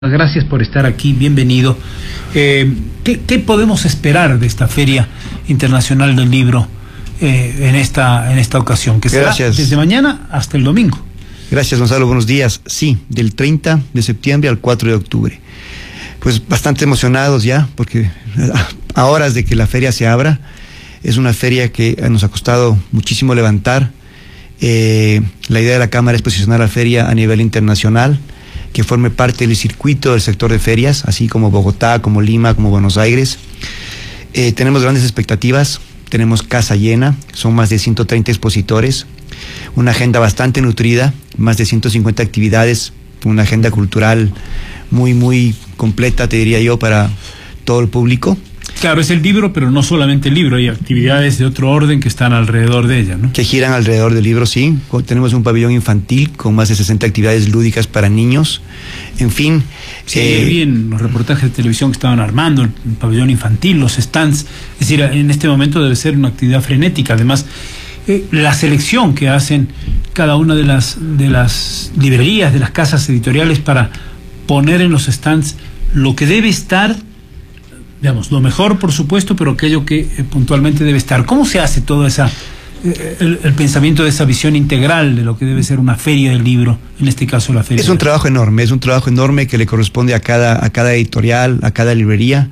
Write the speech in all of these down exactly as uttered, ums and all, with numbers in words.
Gracias por estar aquí, bienvenido. Eh, ¿qué, ¿Qué podemos esperar de esta Feria Internacional del Libro eh, en esta en esta ocasión? Que será Gracias. Desde mañana hasta el domingo. Gracias, Gonzalo, buenos días. Sí, del treinta de septiembre al cuatro de octubre. Pues bastante emocionados ya, porque a horas de que la feria se abra, es una feria que nos ha costado muchísimo levantar. Eh, la idea de la Cámara es posicionar la feria a nivel internacional, que forme parte del circuito del sector de ferias, así como Bogotá, como Lima, como Buenos Aires. Eh, tenemos grandes expectativas, tenemos casa llena, son más de ciento treinta expositores, una agenda bastante nutrida, más de ciento cincuenta actividades, una agenda cultural muy, muy completa, te diría yo, para todo el público. Claro, es el libro, pero no solamente el libro, hay actividades de otro orden que están alrededor de ella, ¿no? Que giran alrededor del libro, sí. Tenemos un pabellón infantil con más de sesenta actividades lúdicas para niños. En fin. Sí, eh, vi en los reportajes de televisión que estaban armando el pabellón infantil, los stands. Es decir, en este momento debe ser una actividad frenética. Además, eh, la selección que hacen cada una de las, de las librerías, de las casas editoriales para poner en los stands lo que debe estar, digamos, lo mejor, por supuesto, pero aquello que eh, puntualmente debe estar. ¿Cómo se hace todo esa, eh, el, el pensamiento de esa visión integral de lo que debe ser una feria del libro, en este caso la feria? Es un trabajo enorme, es un trabajo enorme que le corresponde a cada, a cada editorial, a cada librería.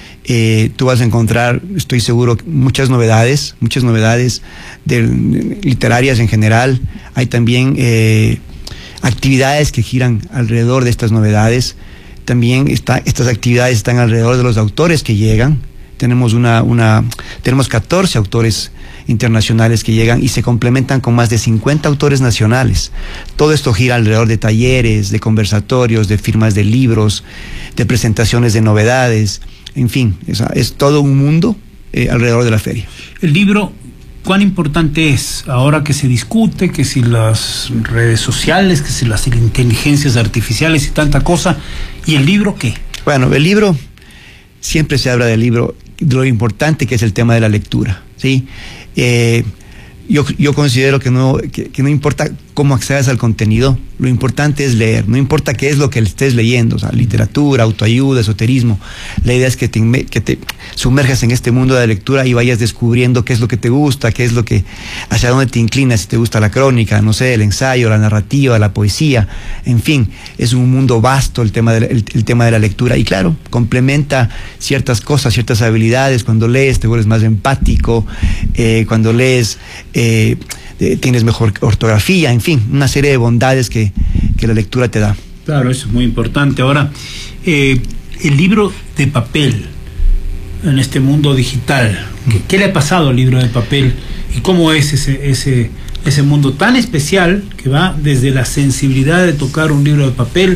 Eh, tú vas a encontrar, estoy seguro, muchas novedades, muchas novedades de, de, literarias en general. Hay también eh, actividades que giran alrededor de estas novedades. También está, estas actividades están alrededor de los autores que llegan. Tenemos una, una, tenemos catorce autores internacionales que llegan y se complementan con más de cincuenta autores nacionales. Todo esto gira alrededor de talleres, de conversatorios, de firmas de libros, de presentaciones de novedades. En fin, es, es todo un mundo eh, alrededor de la feria. El libro, ¿cuán importante es ahora que se discute, que si las redes sociales, que si las inteligencias artificiales y tanta cosa? ¿Y el libro qué? Bueno, el libro, siempre se habla del libro, de lo importante que es el tema de la lectura, ¿sí? Eh, yo, yo considero que no, que, que no importa cómo accedas al contenido, lo importante es leer, no importa qué es lo que estés leyendo, o sea, literatura, autoayuda, esoterismo. La idea es que te, que te sumerjas en este mundo de la lectura y vayas descubriendo qué es lo que te gusta, qué es lo que, hacia dónde te inclinas, si te gusta la crónica, no sé, el ensayo, la narrativa, la poesía, en fin, es un mundo vasto el tema de la, el, el tema de la lectura y claro, complementa ciertas cosas, ciertas habilidades. Cuando lees te vuelves más empático, eh, cuando lees eh, eh, tienes mejor ortografía, en fin, una serie de bondades que, que la lectura te da. Claro, eso es muy importante. Ahora, eh, el libro de papel en este mundo digital, ¿qué, qué le ha pasado al libro de papel y cómo es ese, ese, ese mundo tan especial que va desde la sensibilidad de tocar un libro de papel,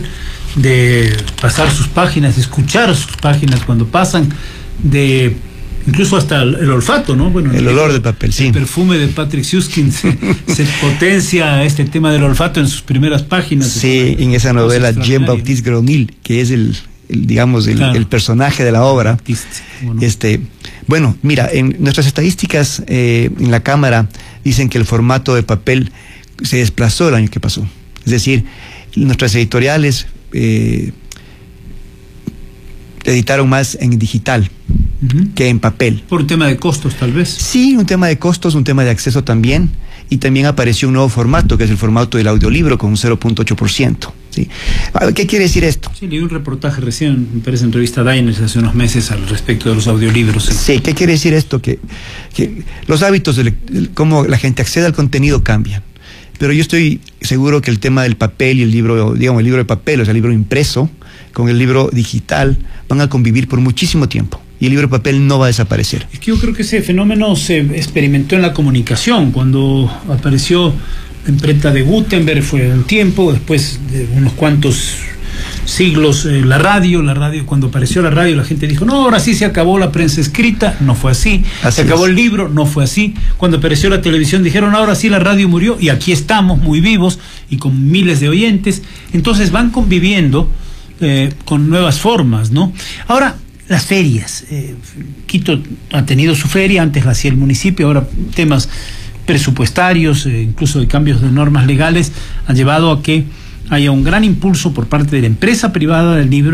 de pasar sus páginas, de escuchar sus páginas cuando pasan, de incluso hasta el, el olfato, ¿no? Bueno, el, el olor del papel, sí. El perfume de Patrick Süskind se, se potencia este tema del olfato en sus primeras páginas. Sí, en esa novela Jean-Baptiste Gronil, que es el, el digamos, el, claro, el personaje de la obra. Bueno. Este, bueno, mira, en nuestras estadísticas eh, en la Cámara dicen que el formato de papel se desplazó el año que pasó. Es decir, nuestras editoriales eh, editaron más en digital uh-huh. que en papel. Por un tema de costos, tal vez. Sí, un tema de costos, un tema de acceso también. Y también apareció un nuevo formato, que es el formato del audiolibro, con un cero punto ocho por ciento. ¿Sí? ¿Qué quiere decir esto? Sí, leí un reportaje recién, me parece, en revista Diners hace unos meses al respecto de los audiolibros. Sí, sí, ¿qué quiere decir esto? Que, que los hábitos, de, de cómo la gente accede al contenido cambian. Pero yo estoy seguro que el tema del papel y el libro, digamos, el libro de papel, o sea, el libro impreso, con el libro digital, van a convivir por muchísimo tiempo. Y el libro de papel no va a desaparecer. Es que yo creo que ese fenómeno se experimentó en la comunicación, cuando apareció la imprenta de Gutenberg, fue un tiempo, después de unos cuantos siglos, eh, la radio, la radio, cuando apareció la radio, la gente dijo, no, ahora sí se acabó la prensa escrita, no fue así, así se acabó es. El libro, no fue así, cuando apareció la televisión dijeron, ahora sí la radio murió, y aquí estamos muy vivos y con miles de oyentes. Entonces van conviviendo eh, con nuevas formas, ¿no? Ahora, las ferias, eh, Quito ha tenido su feria, antes la hacía el municipio, ahora temas presupuestarios, eh, incluso de cambios de normas legales, han llevado a que haya un gran impulso por parte de la empresa privada del libro